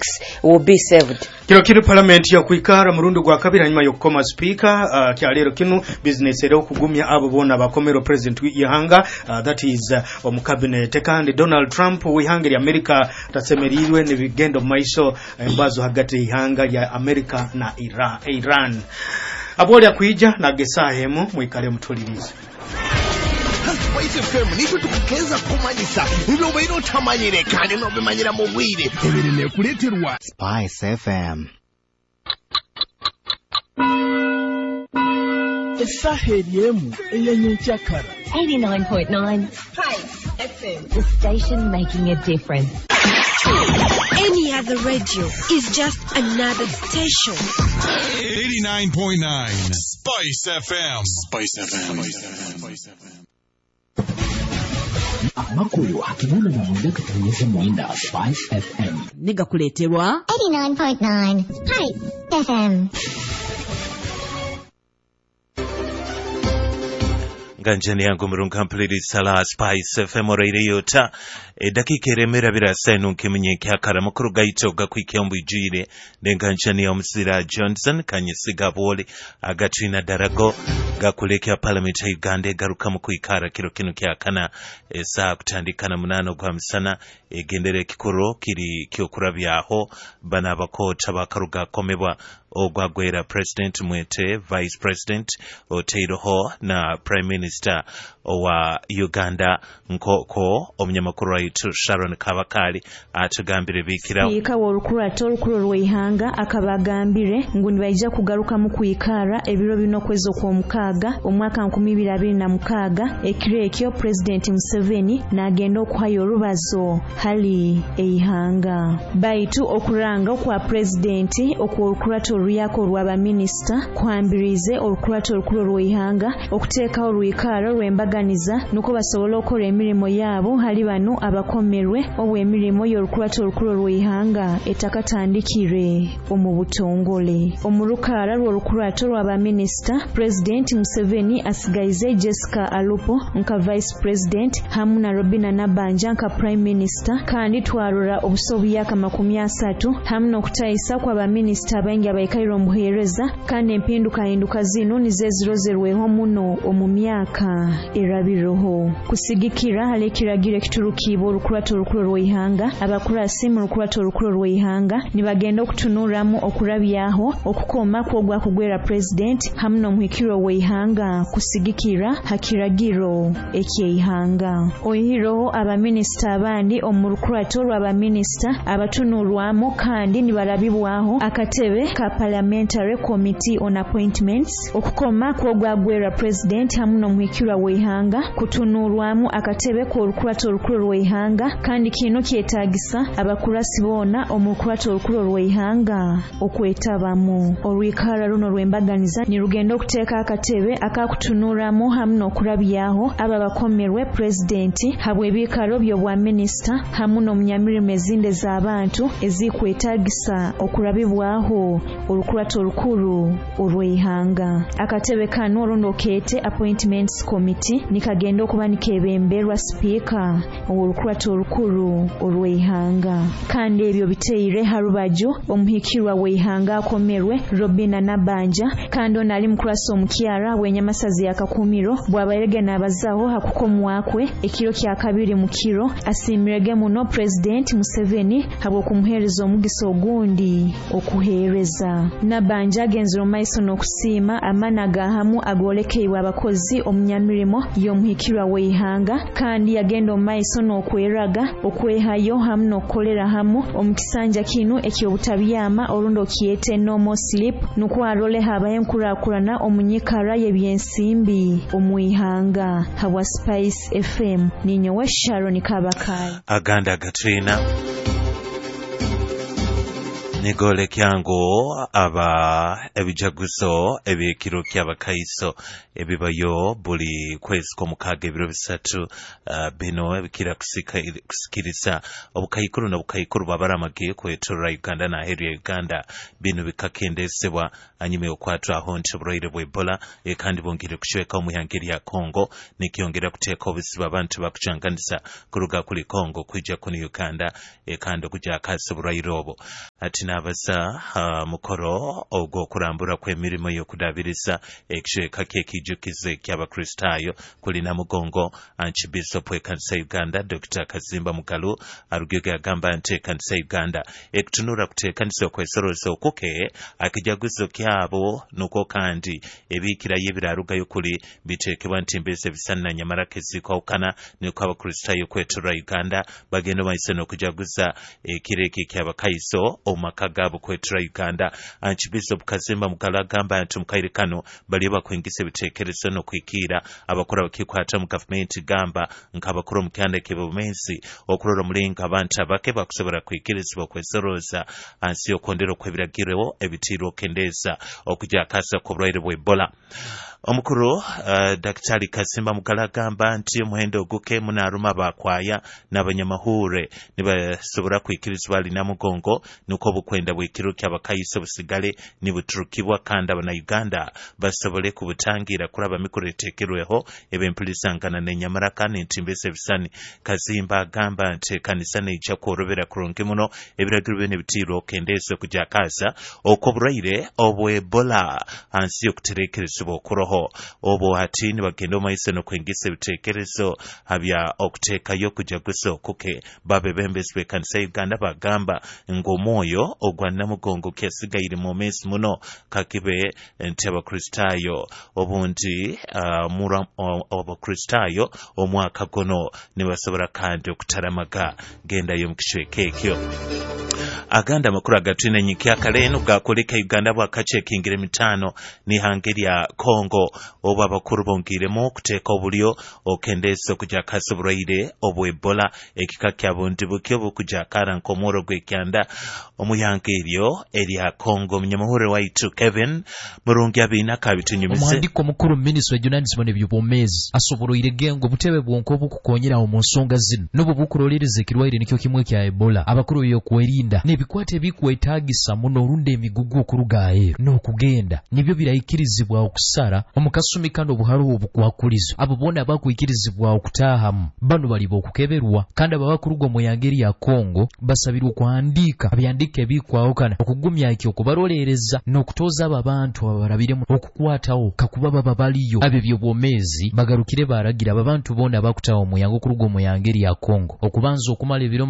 lives will be saved. Kino parliament ya kuikara murundo gwa kabiri nyuma yokoma speaker kyalero kino business ero kugumya abo bona bakomero president w'ihanga that is omukabinet kandi Donald Trump w'ihanga ya America tasemerirwe ne bigendo maiso embazo hagati ihanga ya America na Iran aboli akuija na gesahemo mwikale mutulirize Spice FM nicho tukukeza kumanyisa ibyo bino tamanyire kandi no bimanyira mu bwire ebirine kuleterwa Spice FM Esaheliemu eyanyenkyakara 89.9 Spice FM, the station making a difference. Any other radio is just another station. 89.9 Spice FM. Spice FM. Spice FM. Amakulu hakinana na mwenda katanyesha mwenda Spice FM. Niga kuleterwa 89.9 Spice FM. Ganjani yangu murunga mpuliri sala Spice FM radio ta dakika remera birasenu kimenye kyakara mukuru gaito gakwikyombu ijire nenganjani ya Msira Johnson kanyesiga bole agatrina darago gakulekya parliament ya Uganda garuka mukwikara kino kyakana esa kutandikana munano gwa msana egendere kikoro kiri kyokurabyaho bana bakota bakaruga komebwa ogwagwera president mwete vice president oteiroho na prime minister wa Uganda nkoko omunyamakuru waitu Sharon Kabakali atugambire bikira Speaker w'olukurato lw'ihanga akabagambire ngu nibaija kugaruka mu kwikara ebiro bino kwezo kwa mukaaga omwaka 2026 ekirekyo president Museveni nagenda okwayo rubazo hali eihanga baitu okuranga kwa president okwolukurato luyako lwaba minister kwambirize olukurato lukuru lw'ihanga okuteeka olwikaro lwembaganiza nuko basobola okola emirimo yabo hali bano abakomerwe obw'emirimo y'olukurato lukuru lw'ihanga etakatandikire omu butongole omulukara lw'olukurato lwaba minister president Museveni asigaize Jessica Alupo nka vice president hamu na Robina Nabanja nka prime minister kandi twarura obusobi yaka 30 hamu n'okutayisa kwa ba minister abangi abayikairo muhereza kandi empinduka zino nizezirozerweho muno omu myaka erabiroho kusigikira halekiragire kiturukibo olukurato olukuru lw'ihanga abakurasi mu lukurato olukuru lw'ihanga nibagenda okutunuramu okurabyaho okukoma kwogwa kugwera president hamu n'omuhikiro w'ihanga kusigikira hakiragiro eky'ihanga oyiroho abaminister abandi omu lukurato lw'abaminister abatunurwamu kandi nibarabibwaho akatebe ka parliamentary committee on appointments okukoma kwogwa gwera president hamu n'omuhikiro w'ihanga kutunurwamu akatebe ko olukurato olukuru lw'ihanga kandi kino kyetagisa abakurasi bona omulukurato olukuru lw'ihanga okwetabamu olwikara luno lwembaganiza ni rugendo okuteeka akatebe akakutunuramu hamu n'okurabyaho aba bakomerwe president habwe bikaro by'obwa minister hamu n'omunyamirimo ezinde z'abantu ezikwetagisa okurabibwaho olukurato olukuru olw'ihanga akatebe kano olundokete appointments committee nikagenda okuba nikebemberwa speaker olukurato olukuru olw'ihanga kandi ebyo biteire harubaju omuhikirwa w'ihanga akomerwe Robina Nabanja kandi onali mukurasa omukyara w'enyamasazi yakakumiro bwabayege n'abazaho hakukomwakwe ekiro kya kabiri mu kiro asimirege muno president Museveni habwo kumuhereza omugisa ogundi okuhereza Nabanja agenzero maiso n'okusiima amanaga hamu agolekeibwa abakozi omunyamirimo y'omuhikirwa w'ihanga kandi yagenda omaiso n'okweraga okwehayo hamu n'okukolera hamu omukisanja kinu ekyobutabyama olundo kiyete no more sleep nukwarole habaye nkurakurana omunyikara y'ebyensimbi omwihanga habwa Spice FM ninyowe Sharon Kabakali aganda Katrina Nigole kyango aba ebijaguzo ebikiro ky'abakaiso ebibayo buli kwezi kw'omukaaga ebiro bisatu bino ebikira kusikiriza obukayikuru n'obukayikuru bw'abaramage kwetolera Uganda n'aheru ya Uganda bino bikakendesebwa anyuma y'okwatwaho nti obulwaire bwa Ebola kandi bongere kushweka omuyangeri ya Congo nikyongera kuteeka obuzibu abantu bakucanganisa kuruga kuli Congo kwija kuno Uganda kandi okujja akasa obulwaire obwo ati n'abasa mukoro ogw'okulambula kw'emirimu y'okudabiriza ekishweka ky'ekijukizo ky'abakristaayo kuli Namugongo Archbishop w'ekkanisa Uganda Dr. Kazimba Mugalu arugege agamba nti ekkanisa Uganda ekutunula kuteekanisa okwesoloza okuke akijaguzo kyabo nokwo kandi ebiikirayo ebirarugayo kuli biteekebwa nti mbeezi ebisananya marakezi kwawukana niko abakristaayo kwetolera Uganda bagenda maiso n'okujaguza ekireki ky'abakaiso omumaka gaabo kwetolera Uganda. Archbishop Kazimba Mugalu agamba nti mukaire kano bali bakwingisa ebiteekerezo n'okwikiira abakola bakikwata mu gavumenti gamba nk'abakulu omukyandeeke b'obumensi okulora omulinga abantu abake bakusobola kwikirizibwa okwesoloza ansi okwondera okw'ebiragiro ebitiirwa okendeeza okujja akasa kw'obulwaire bwa Ebola. Omukuru Dr. Kazimba Mugalu agamba nti omuhendo oguke munaaluma bakwaya n'abanyamahure nibasobola kwikirizibwa ali Namugongo nuko obukwenda bw'ekiro ky'abakaiso busigale nibuturukibwa kandi abannayuganda basobole kubutangira kulaba mikolo eteekerweho eb'empulisangana n'enyamaraka n'entimbeesa ebisani. Kazimba agamba nti ekkanisa neija kworobera kurungi muno ebiragiro bye ne bitiirwa okendeeza okujja akasa okw'obulwaire obwa Ebola ansi y'okutereekerezebwa okuroho obwo ati nibagenda omaiso n'okwingisa ebiteekerezo abya okuteekayo okujaguza okuke babebembezi b'ekkanisa Uganda bagamba ng'omwoyo ogwa Namugongo kyasigaire mu meesi muno kakibe nti abakristaayo obundi abakristaayo omwaka guno nibasobola kandi okutalamaga gendayo mu kishweka ekyo. Aganda amakuru agatwine enyiki akaleenu gakoleka Uganda bwakacekingira emitano n'ihanga lya Congo oba abakuru bongiremu okuteeka obulyo okendeeza okujja akasa obulwaire obwa Ebola ekika kya bundi bukyo bukujja akara nk'omworo gw'ekyanda omuyanga eryo erya Congo. Munyamuhure waitu Kevin Murungi abiina kabitunyumise omwandiko mukuru minisitule y'eby'obujunaanyizibwa n'eby'obwomeezi asoboleire gengo obutebe bwonka obukukonyerawo mu nsonga zino n'obwo bukulolereza ekirwaire nikyo kimwe kya Ebola abakuru b'ebyokwerinda n'ebikwata ebikwetaagisa muno olunda emigugu okurugayo n'okugenda nibyo birayikirizibwa okusala omukasumi kandi obuhalo obukwakulizo abo boona bakwikirizibwa okutaahamu bano baliba okukeberwa kandi ababakuruga omuyanga eri ya Congo basabirwa okwandiika abyandika ebikwawukana okugumya ekyo okubaloleereza n'okutooza abo abantu abalabiremu okukwatawo kakuba baba baliyo ab'e by'obwomeezi bagalukire baragira abantu boona bakutawo omuyanga okuruga omuyanga eri ya Congo okubanza okumala ebiro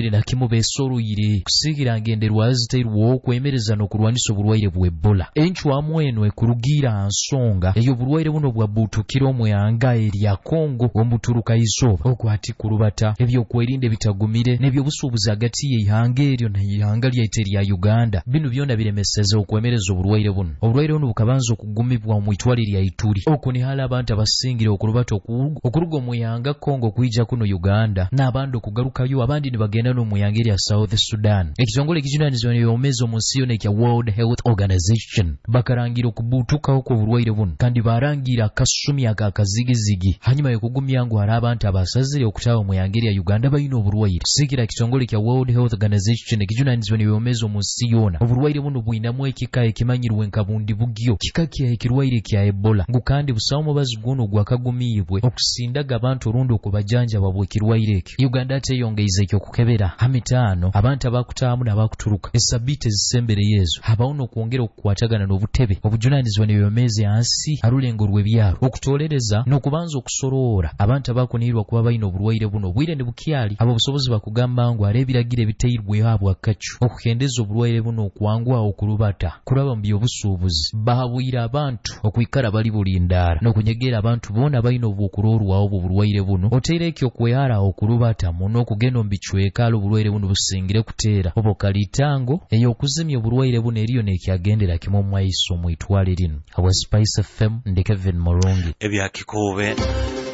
21 beesoloire kusiigira ngenderwayo zitairwaho okwemereza n'okulwanisa obulwaire bwa Ebola. Enchwamu eno ekurugira nsonga ey'obulwaire buno bwabuutukira omuyanga eri ya Congo omuturuka izooba okwati kulubata ebyokwerinda bitagumire n'ebyobusuubuzi hagati y'eihanga eryo n'eihanga lyaitu erya Uganda bino byona biremeseza okwemereza obulwaire buno. Obulwaire buno bukabanza okugumibwa mu itwale lya Ituri okwo nihala abantu abasingira okulubata okuruga omuyanga Congo kwija kuno Uganda n'abandi okugarukayo abandi ne bagenda n'omuyanga erya South Sudan. Ekitongole ekijunaanyizibwa n'eby'obwomeezi omu nsi yonna ekya World Health Organization bakarangira okubuutukawo kw'obulwaire buno kandi barangira akasumi akakazigizigi hanyuma y'okugumya ngu hari abantu abasazire okutaawa omuyanga erya Uganda balina obulwaire. Kusiikira ekitongole kya World Health Organization ekijunaanyizibwa n'eby'obwomeezi omu nsi yonna obulwaire buno bwinamu ekika ekimanyirwe nka bundi bugyo kika kya ekirwaire kya Ebola ngu kandi busawo omubazi gwono gwakagumiyibwe okusindaga abantu olundi okubajanjaba bw'ekirwaire ekyo. Uganda ate eyongeiza ekyokukebera hamitaano abantu abakutaamu n'abakutuluka esabbiiti ezisembereyo ezo abawo n'okwongera okukwatagana n'obutebe obujunaanyizibwa n'eby'obwomeezi ansi alulengo lw'ebyalo okutoolereza n'okubanza okusoloora abantu abakunirwa kuba balina obulwaire buno obwire ne bukyali abo obusobozi bakugamba ngu ali ebiragiro ebitairweho abwakaccu okukendeeza obulwaire buno okwanguwa okulubata kulaba mu by'obusuubuzi baabwire abantu okwikala bali bulindaala n'okunyegera abantu boona balina obwokuloolwawo obulwaire buno oteereko okweyala okulubata muno okugenda mu bicwekaala obulwaire buno busingire kuteera obo kalitango ey'okuzimya obulwaire buno eriyo n'ekyagendera kimu omwaiso mu itwale lino. Awa Spice FM ndi Kevin Murungi. Ebyakikuube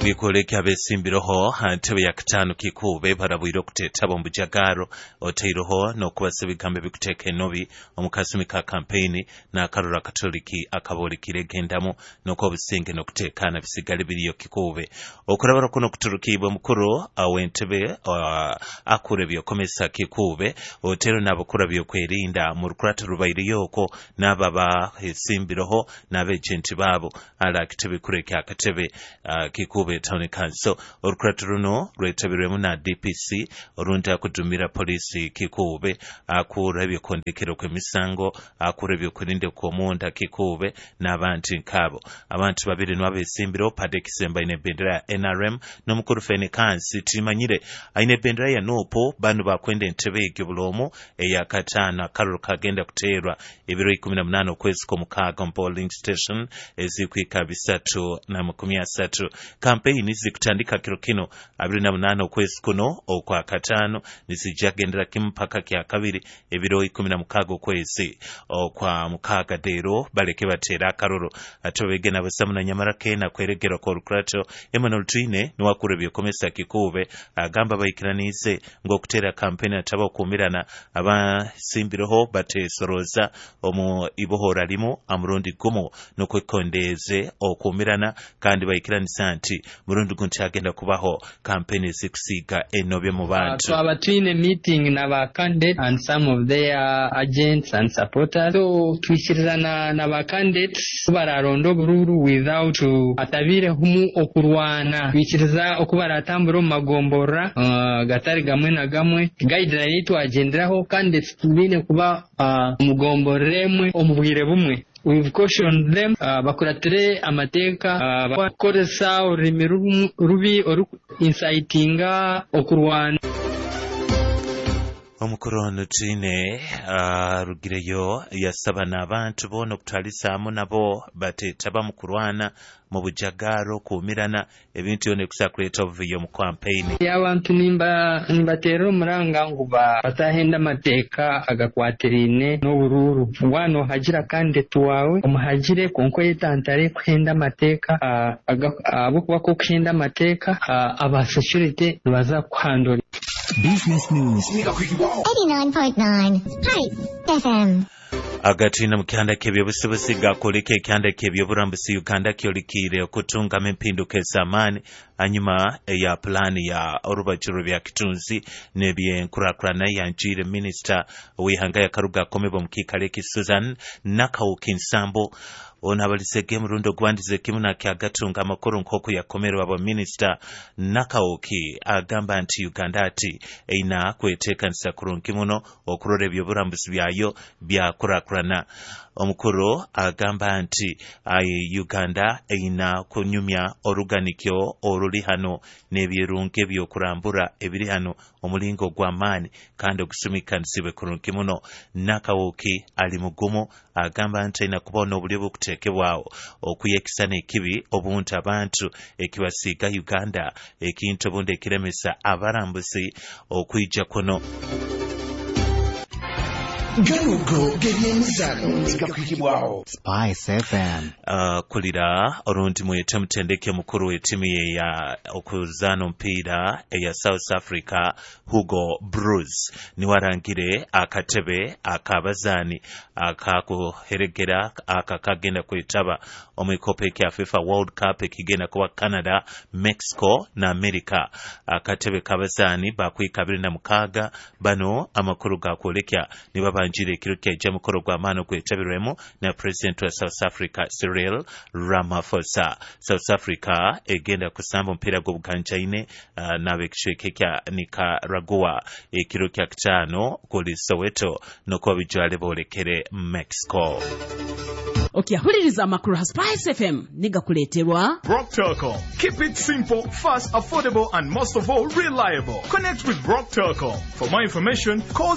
bikoleka besimbiroho ntebe ya katano kikube barabwire okuteetaba mu bujagaro oteiroho n'okubasa ebigambo ebikuteeka enobi omukasumi ka kampeyini n'akalulu akatoliki akaboolekire gendamu n'okuba obusinge n'okuteekaana bisigale biriyo kikube okulabala kuno kuturukibwa mukuru w'entebe akura ebyokomesa kikube otero n'abakura byokwerinda mu lukurata rubairiyoko n'ababa esimbiroho n'abejenti baabo ala kitebe kureka akatebe kikube Town Council olukurata runo lwetabirwemu na DPC olundi akudumira polisi kikube akura ebyokondekero kw'emisango akura ebyokulinda kw'omunda kikube n'abantu nkabo abantu babiri nibo abesimbiro Padre Kisemba aine bendera ya NRM n'omukuru Fene Kansi timanyire aine bendera ya NUPO banu bakwenda entebe egyo bulomo eya katana karolo kagenda kuteerwa ebiro 18 okwezi kw'omukaaga mu polling station ezikwika 330 kampeyini zikutandika kiro kino 28 okwezi kuno okwa katano nisijagendera kimpaka kya kabiri ebiro 16 okwezi okwa mukaaga deero baleke bateera akarolo atobegena basamuna nyamarake na kweregera ko lukrato Emmanuel Twine niwakura byokomesa kikube agamba bayikiranize ng'okuteera kampeni ataba okumirana abasimbiroho batesoroza omu ibohora limu amurundi gumo nokwekondeze okumirana kandi bayikiranisa nti murundi gunti agenda kubaho kampeni zikusiga enobye mu bantu between a meeting na candidate and some of their agents and supporters so twishirizana na candidates bararonda obururu without atabire humu okurwana twishiriza okubaratambura mu magombora gatari gamwe na gamwe guideline yitu agenderaho candidates tubine kuba mugomboremwe omubwire bumwe. We've cautioned them bakuratire amateka bakoresa ururimi rubi incitinga okurwana omukorono tine rugireyo yasaba n'abantu bono okutwalisaamu nabo bateetaba mu kurwana mu bujagaro kumirana ebintu yone kusakuleta obuviyo mu campaign y'abantu nimbateera omuranga ngo batahenda amateeka agakwatirine n'obururu wano hagira kandi tuwawe omuhagire konko yetantare kuhenda amateeka abo kuba ko kuhenda amateeka aba security baza kuhandura Business News 89.9 Hype FM. agatina mu kyanda ky'ebyobusuubuzi gakoleka ekyanda ky'ebyobulambuzi Uganda kyolikire okutungamu empinduka ez'amaani anyuma eya pulaani ya olubajiro bya kitunzi n'ebyenkulaakulana yanjire minisita w'ihanga yakaruga akomebwa mu kiikalo Susan Nakawuki Nsambo ono abalisege murundo gwandize kimu nakagatunga amakuru nk'oku yakomerwa aba minisita Nakawuki agamba nti Uganda ati eina kweteekanisa kurungi muno okurora ebyobulambuzi byayo byakulakulana omukuru agamba nti Uganda eina kunyumya oruganikyo oluli hano n'ebyerungi ebyokulambura ebiri hano omulingo gw'amaani kandi ogusumikanisiibwe kurungi muno. Nakawuki ali mugumu agamba nti eina kubona obuli obukuteekebwawo okuyekisa n'ekibi obuntu abantu ekibasiiga Uganda ekintu obundi ekiremesa abalambuzi okwijja kuno galugo gebyemizano zigakwikibwawo Spice FM kulira olundi mwete mutendeke mukuru w'ettiimu ya okuzaana omupiira eya South Africa Hugo Broos niwarangire akatebe akabazaani akakuheregera akakagenda kwetaba omwikopo ekya FIFA World Cup ekigenda kuba Canada, Mexico na America. Akatebe kabazaani bakwika 26 bano amakuru gakwolekya nibabanjire ekiro kyajja mukolo gw'amaani okwetabirwemu na President wa South Africa Cyril Ramaphosa. South Africa egenda kusamba omupiira gw'obuganjaine n'ab'ekicweka ekya Nicaragua ekiro kya 5 kuli Soweto n'okuba bijwale boolekere Mexico. Okiyahuliriza amakuru ha Spice FM nigakuleterwa Brock Telecom. Keep it simple, fast, affordable and most of all reliable. Connect with Brock Telecom. For more information, call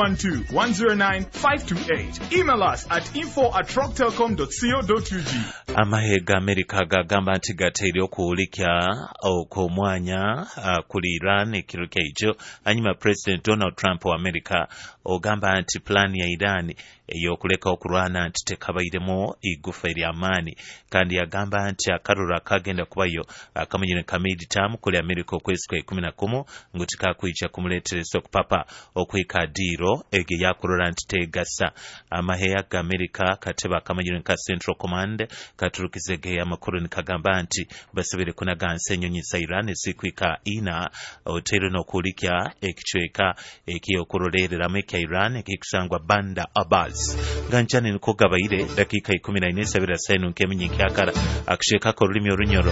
0312-109-528. Email us at info@rocktelecom.co.ug. amahega Amerika gagamba nti gateere okuwulikya okw'omwanya kuli Iran ekiro kyaijo anyuma President Donald Trump wa Amerika ogamba nti plani ya Iran ey'okuleka okulwana nti tekabairemu igufa ery'amaanyi kandi yagamba nti akarura akagenda kubayo akamanyire ka mid-term kuli Amerika okwezi kwa 11 nguti kakwijja kumuleteresa okupapa okwika diiro ege yakurora nti tegasa amaheya ga Amerika kateba akamanyire ka Central Command katurukizege amakuru nikagamba nti basabire kunagansa ennyonyi za Iran ezikwika ina otero n'okulikya ekicweka ekiyokurorereramu ekya Iran ekikusangwa Bandar Abbas ganchani nikogabaire dakika 14 sabira sainu nkeminyi kyakara akusheka ko lulimi orunyoro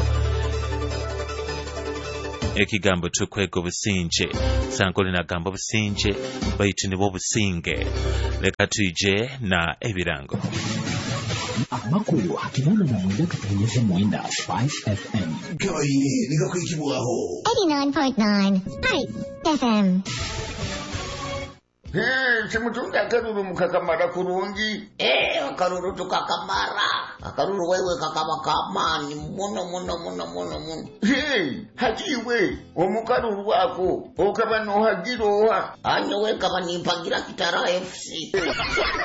ekigambo tukwego businje sankole na gambo businje baitu nibo businge leka tuje na ebirango amakulu akibana na mwenda katanyesha mwenda Spice FM kawaii nikakuikibuaho 89.9 Spice FM. Simutunda akaruru mukakamara kurungi. Akaruru tukakamara. Akaruru wewe kakaba kamani muno. Hajiwe omukaruru wako okaba no hagiroha. Anyo we kaba nimpagira kitara FC.